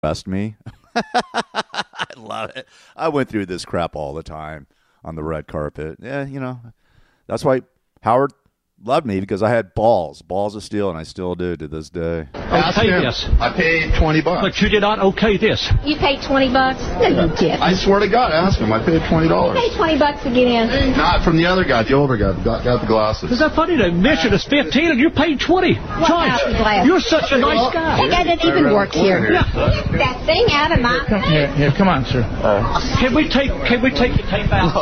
arrest me. I love it. I went through this crap all the time on the red carpet. Yeah, that's why Howard loved me, because I had balls of steel, and I still do to this day. Okay this. I paid $20. But you did not okay this. You paid $20? No, you didn't. I swear to God, ask him. I paid $20. You paid $20 to get in. Not from the other guy, the older guy, got the glasses. Is that funny? The admission is 15 and you paid 20. Joyce, you're such a nice guy. That guy doesn't even work here. Get that thing out of my face. Here, come on, sir. Can we take the tape out?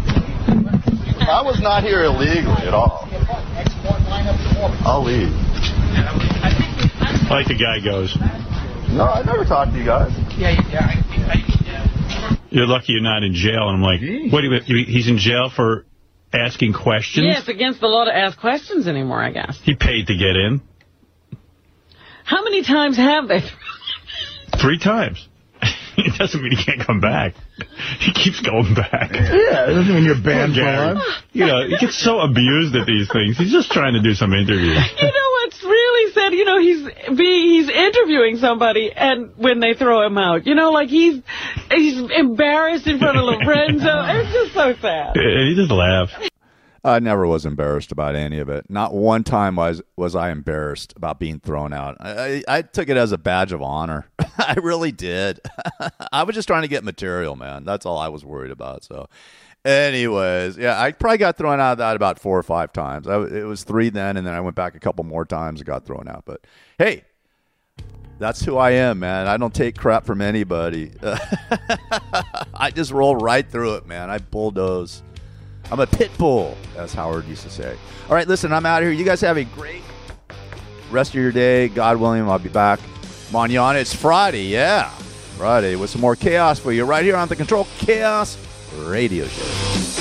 I was not here illegally at all. I'll leave. Like the guy goes. No, I never talked to you guys. You're lucky you're not in jail. And I'm like, what? He's in jail for asking questions? Yeah, it's against the law to ask questions anymore, I guess. He paid to get in. How many times have they? 3 times. It doesn't mean he can't come back. He keeps going back. Yeah, it doesn't mean you're banned for life. He gets so abused at these things. He's just trying to do some interviews. You know what's really sad? He's interviewing somebody, and when they throw him out, like he's embarrassed in front of Lorenzo. It's just so sad. He just laughs. I never was embarrassed about any of it. Not one time was I embarrassed about being thrown out. I took it as a badge of honor. I really did. I was just trying to get material, man. That's all I was worried about. So, anyways, yeah, I probably got thrown out of that about 4 or 5 times. It was 3 then, and then I went back a couple more times and got thrown out. But, hey, that's who I am, man. I don't take crap from anybody. I just roll right through it, man. I bulldoze. I'm a pit bull, as Howard used to say. All right, listen, I'm out of here. You guys have a great rest of your day. God willing, I'll be back. Manana, it's Friday, yeah. Friday with some more chaos for you right here on the Control Chaos Radio Show.